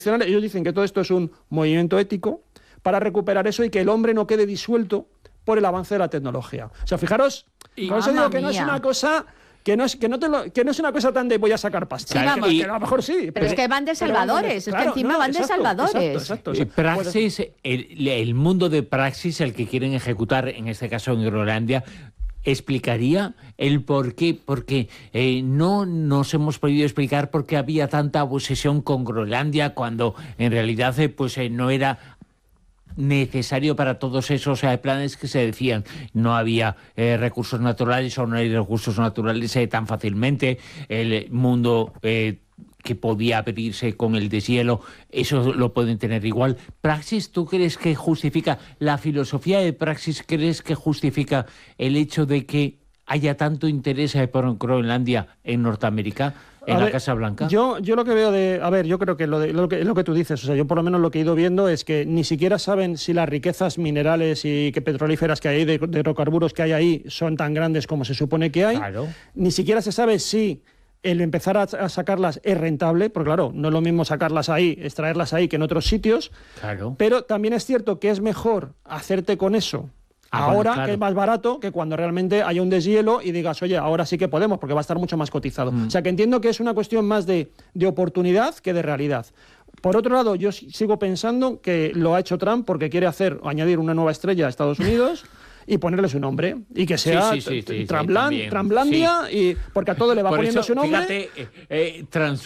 ellos dicen que todo esto es un movimiento ético para recuperar eso y que el hombre no quede disuelto por el avance de la tecnología. O sea, fijaros, por eso digo que no es una cosa... Que no es una cosa tan de voy a sacar pasta. Sí, vamos, que a lo mejor sí. Pero es que van de salvadores, es que encima van de salvadores. Exacto. Praxis, el mundo de Praxis, el que quieren ejecutar, en este caso en Groenlandia, ¿explicaría el por qué? Porque no nos hemos podido explicar por qué había tanta obsesión con Groenlandia cuando en realidad no era necesario para todos esos planes que se decían. No había recursos naturales o no hay recursos naturales tan fácilmente. El mundo que podía abrirse con el deshielo, eso lo pueden tener igual. Praxis, ¿tú crees que justifica la filosofía de Praxis? ¿Crees que justifica el hecho de que haya tanto interés por Groenlandia en Norteamérica? En la Casa Blanca. Yo lo que veo yo creo que lo que tú dices, o sea, yo por lo menos lo que he ido viendo es que ni siquiera saben si las riquezas minerales y que petrolíferas que hay, de hidrocarburos que hay ahí, son tan grandes como se supone que hay. Claro. Ni siquiera se sabe si el empezar a sacarlas es rentable, porque claro, no es lo mismo sacarlas ahí, extraerlas ahí que en otros sitios. Claro. Pero también es cierto que es mejor hacerte con eso ahora, claro, que es más barato que cuando realmente haya un deshielo y digas, oye, ahora sí que podemos, porque va a estar mucho más cotizado. O sea, que entiendo que es una cuestión más de oportunidad que de realidad. Por otro lado, yo sigo pensando que lo ha hecho Trump porque quiere añadir una nueva estrella a Estados Unidos y ponerle su nombre, y que sea Trumplandia, y porque a todo le va poniendo su nombre. Fíjate,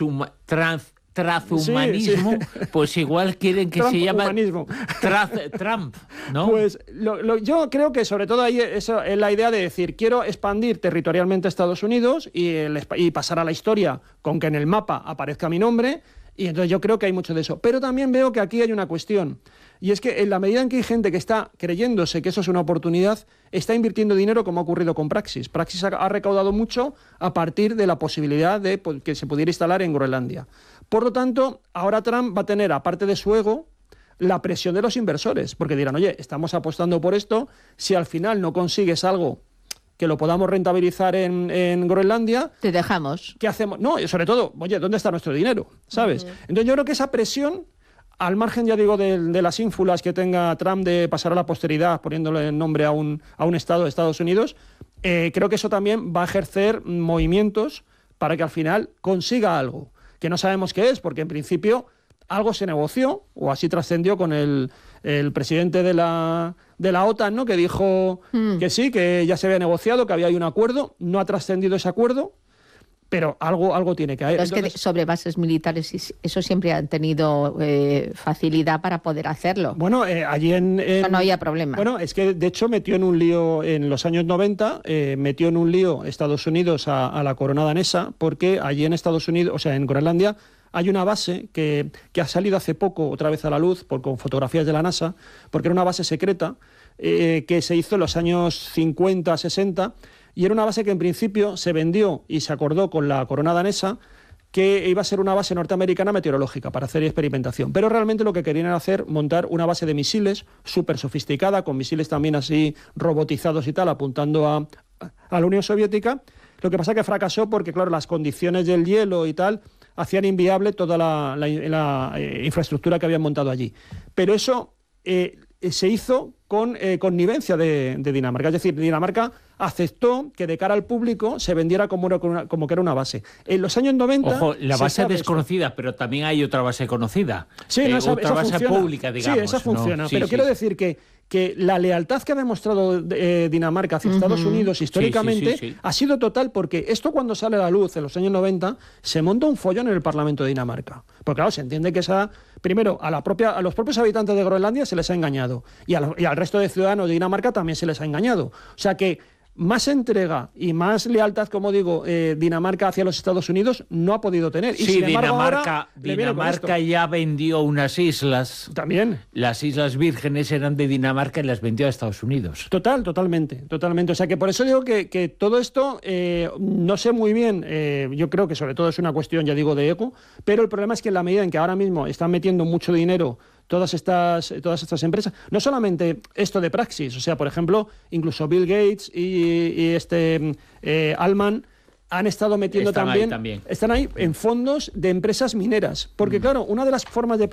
transhumanismo, pues igual quieren que se llame Trump, ¿no? Pues yo creo que sobre todo ahí eso es la idea de decir, quiero expandir territorialmente a Estados Unidos y pasar a la historia con que en el mapa aparezca mi nombre, y entonces yo creo que hay mucho de eso. Pero también veo que aquí hay una cuestión, y es que en la medida en que hay gente que está creyéndose que eso es una oportunidad, está invirtiendo dinero como ha ocurrido con Praxis. Praxis ha recaudado mucho a partir de la posibilidad de que se pudiera instalar en Groenlandia. Por lo tanto, ahora Trump va a tener, aparte de su ego, la presión de los inversores, porque dirán, oye, estamos apostando por esto, si al final no consigues algo que lo podamos rentabilizar en Groenlandia... Te dejamos. ¿Qué hacemos? No, y sobre todo, oye, ¿dónde está nuestro dinero? ¿Sabes? Entonces yo creo que esa presión, al margen, ya digo, de las ínfulas que tenga Trump de pasar a la posteridad poniéndole el nombre a un estado de Estados Unidos, creo que eso también va a ejercer movimientos para que al final consiga algo, que no sabemos qué es, porque en principio algo se negoció, o así trascendió con el presidente de la OTAN, ¿no?, que dijo que sí, que ya se había negociado, que había un acuerdo. No ha trascendido ese acuerdo, pero algo tiene que haber. Pero es que sobre bases militares eso siempre han tenido facilidad para poder hacerlo. Bueno, allí no había problema. Bueno, es que de hecho metió en un lío en los años 90, metió en un lío Estados Unidos a la corona danesa, porque allí en Estados Unidos, o sea, en Groenlandia, hay una base que ha salido hace poco otra vez a la luz con fotografías de la NASA, porque era una base secreta que se hizo en los años 50, 60, y era una base que en principio se vendió y se acordó con la corona danesa que iba a ser una base norteamericana meteorológica para hacer experimentación. Pero realmente lo que querían era montar una base de misiles súper sofisticada, con misiles también así robotizados y tal, apuntando a la Unión Soviética. Lo que pasa es que fracasó porque, claro, las condiciones del hielo y tal hacían inviable toda la infraestructura que habían montado allí. Pero eso se hizo con connivencia de Dinamarca. Es decir, Dinamarca aceptó que de cara al público se vendiera como que era una base. En los años 90... Ojo, la base desconocida, pero también hay otra base conocida. Sí, otra base funciona. Pública, digamos. Sí, esa funciona. ¿no? Pero quiero decir que la lealtad que ha demostrado Dinamarca hacia Estados Unidos históricamente ha sido total, porque esto, cuando sale a la luz en los años 90, se monta un follón en el Parlamento de Dinamarca. Porque claro, se entiende que primero a los propios habitantes de Groenlandia se les ha engañado, y al resto de ciudadanos de Dinamarca también se les ha engañado. O sea que más entrega y más lealtad, como digo, Dinamarca hacia los Estados Unidos no ha podido tener. Y sí, sin embargo, Dinamarca ya vendió unas islas. También. Las Islas Vírgenes eran de Dinamarca y las vendió a Estados Unidos. Totalmente. O sea que por eso digo que todo esto, no sé muy bien, yo creo que sobre todo es una cuestión, ya digo, de ego, pero el problema es que en la medida en que ahora mismo están metiendo mucho dinero todas estas empresas, no solamente esto de Praxis, o sea, por ejemplo, incluso Bill Gates y Allman han estado metiendo están ahí en fondos de empresas mineras, porque claro, una de las formas de